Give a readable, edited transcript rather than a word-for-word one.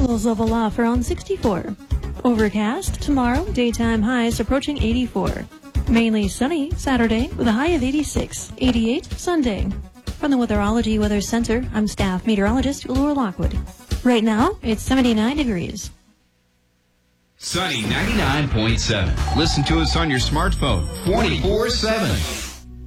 levels level off around 64. Overcast tomorrow, daytime highs approaching 84. Mainly sunny Saturday with a high of 86. 88 Sunday. From the Weatherology Weather Center, I'm staff meteorologist Laura Lockwood. Right now, it's 79 degrees. Sunny 99.7. Listen to us on your smartphone 24/7.